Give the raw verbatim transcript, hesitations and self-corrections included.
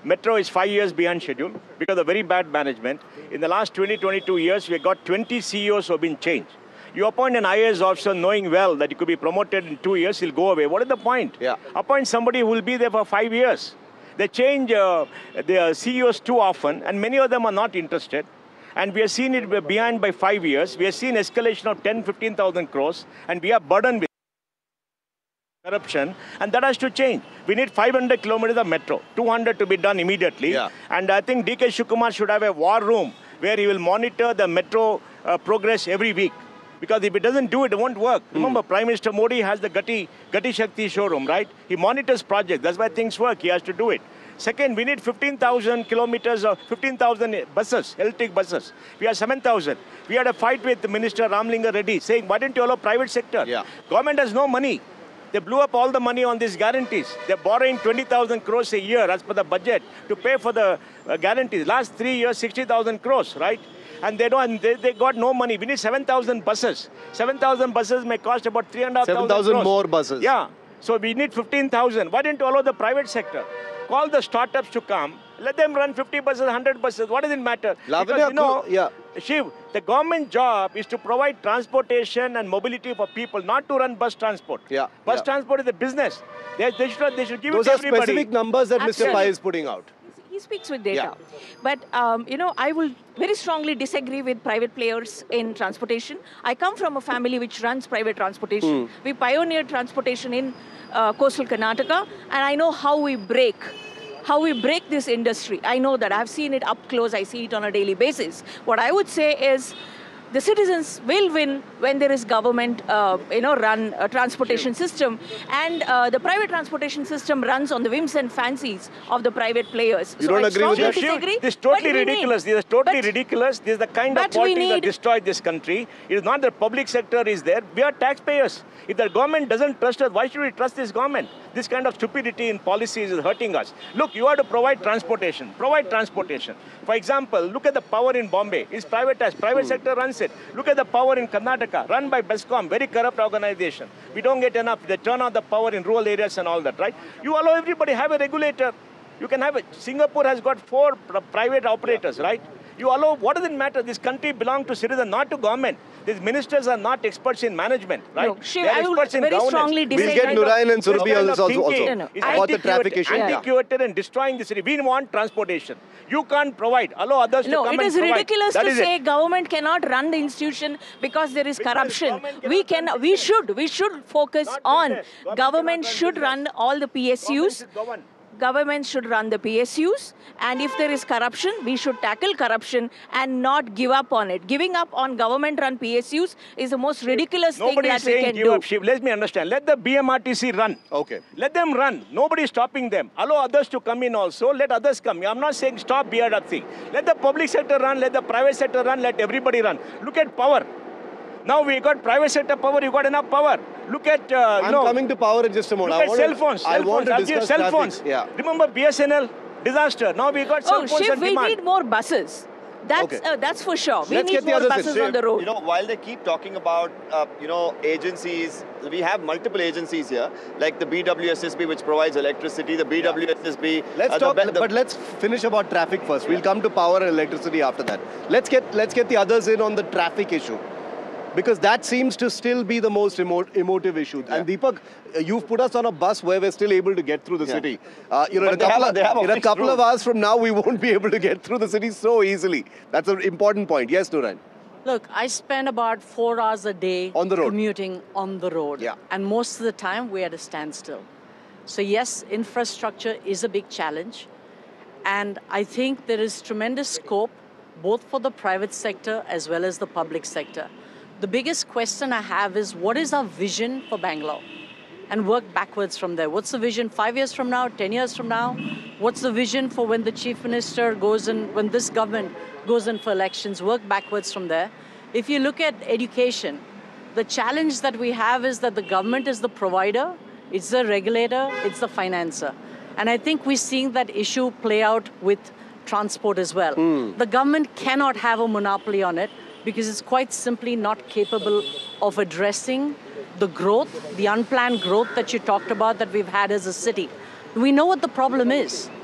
Metro is five years behind schedule because of very bad management. In the last twenty, twenty-two years, we got twenty C E Os who have been changed. You appoint an I A S officer knowing well that he could be promoted in two years, he'll go away. What is the point? Yeah. Appoint somebody who will be there for five years. They change uh, their C E Os too often, and many of them are not interested. And we have seen it behind by five years. We have seen escalation of ten, fifteen thousand crores, and we are burdened with corruption, and that has to change. We need five hundred kilometers of metro, two hundred to be done immediately. Yeah. And I think D K Shivakumar should have a war room where he will monitor the metro uh, progress every week. Because if it doesn't do it, it won't work. Mm. Remember, Prime Minister Modi has the Gati, Gati Shakti showroom, right? He monitors projects. That's why things work. He has to do it. Second, we need fifteen thousand kilometers of fifteen thousand buses, electric buses. We have seven thousand. We had a fight with Minister Ramlinga Reddy saying, why didn't you allow private sector? Yeah. Government has no money. They blew up all the money on these guarantees. They're borrowing twenty thousand crores a year as per the budget to pay for the uh, guarantees. Last three years, sixty thousand crores, right? And they don't. They, they got no money. We need seven thousand buses. seven thousand buses may cost about three and a half thousand crores. seven thousand more buses. Yeah. So we need fifteen thousand. Why didn't you allow the private sector? Call the startups to come. Let them run fifty buses, one hundred buses. What does it matter? Lavanya, because, you know, yeah. Shiv, the government job is to provide transportation and mobility for people, not to run bus transport. Yeah. Bus yeah. transport is a business. They, they, should, they should give Those it to are everybody. specific numbers that Absolutely. Mister Pai is putting out. He speaks with data. Yeah. But, um, you know, I will very strongly disagree with private players in transportation. I come from a family which runs private transportation. Mm. We pioneered transportation in uh, coastal Karnataka, and I know how we break how we break this industry. I know that. I've seen it up close. I see it on a daily basis. What I would say is, the citizens will win when there is government, uh, you know, run a transportation system, and uh, the private transportation system runs on the whims and fancies of the private players. You so don't I agree with that? disagree, This is totally ridiculous. Need, this is totally but, ridiculous. This is the kind of but we politics that need- destroyed this country. It is not the public sector is there. We are taxpayers. If the government doesn't trust us, why should we trust this government? This kind of stupidity in policies is hurting us. Look, you have to provide transportation. Provide transportation. For example, look at the power in Bombay. It's privatized. Private hmm. sector runs it. Look at the power in Karnataka, run by Bescom, very corrupt organization. We don't get enough. They turn on the power in rural areas and all that, right? You allow everybody have a regulator. You can have it. Singapore has got four private operators, yeah. right? You allow, what does it matter? This country belongs to citizens, not to government. These ministers are not experts in management, right? No, Shiv, they are I will experts in very governance. strongly We'll disagree. get Nurayan and Surabhi on this also. also. No, no. About the traffic issue. Antiquated and destroying the city. We want transportation. You can't provide. Allow others no, to come it is and provide. ridiculous That to is say it. government cannot run the institution because there is Because corruption. government We cannot can, run we business. should, we should focus Not on business. Government government cannot run should business. run all the P S Government Us. should govern. Government should run the P S Us, and if there is corruption, we should tackle corruption and not give up on it. Giving up on government-run P S Us is the most ridiculous Nobody thing is that we saying can give do. up, Shiv. Let me understand. Let the B M R T C run. Okay. Let them run. Nobody is stopping them. Allow others to come in also. Let others come. I'm not saying stop B R T C. Let the public sector run. Let the private sector run. Let everybody run. Look at power. Now we got private sector power. You got enough power. Look at uh, I'm no, coming to power in just a moment. Look I at want cell to, phones. I Cell want phones. to I'll give discuss cell traffic. phones. Yeah. Remember B S N L disaster. Now we got cell Oh, phones Shiv, on we demand. need more buses. That's Okay. uh, that's for sure. We Let's need get the more others in. buses Shiv, on the road. You know, while they keep talking about, uh, you know, agencies, we have multiple agencies here, like the B W S S B, which provides electricity, the B W S S B. Let's uh, talk, the, the, but let's finish about traffic first. We'll come to power and electricity after that. Let's get let's get the others in on the traffic issue, because that seems to still be the most emo emotive issue. Yeah. And Deepak, uh, you've put us on a bus where we're still able to get through the Yeah. city. Uh, you know, in a But they couple, have a- of, they have a in a fixed couple of route. hours from now, we won't be able to get through the city so easily. That's an important point. Yes, Nurayan. Look, I spend about four hours a day On the road. commuting on the road. Yeah. And most of the time, we're at a standstill. So yes, infrastructure is a big challenge. And I think there is tremendous scope, both for the private sector as well as the public sector. The biggest question I have is, what is our vision for Bangalore? And work backwards from there. What's the vision five years from now, ten years from now? What's the vision for when the chief minister goes in, when this government goes in for elections? Work backwards from there. If you look at education, the challenge that we have is that the government is the provider, it's the regulator, it's the financer. And I think we're seeing that issue play out with transport as well. Mm. The government cannot have a monopoly on it because it's quite simply not capable of addressing the growth, the unplanned growth that you talked about that we've had as a city. We know what the problem is.